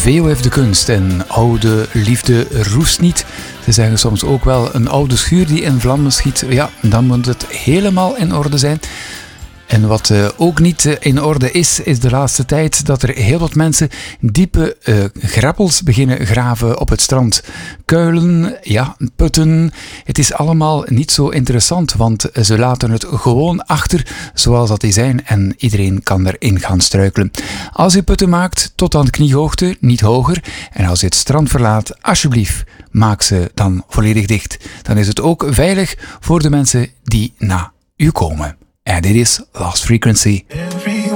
Veel heeft de kunst en oude liefde roest niet. Ze zeggen soms ook wel een oude schuur die in vlammen schiet. Ja, dan moet het helemaal in orde zijn. En wat ook niet in orde is de laatste tijd dat er heel wat mensen diepe grappels beginnen graven op het strand. Kuilen, ja, putten. Het is allemaal niet zo interessant, want ze laten het gewoon achter zoals dat die zijn en iedereen kan erin gaan struikelen. Als je putten maakt, tot aan de kniehoogte, niet hoger. En als je het strand verlaat, alsjeblieft, maak ze dan volledig dicht. Dan is het ook veilig voor de mensen die na u komen. En dit is Lost Frequency.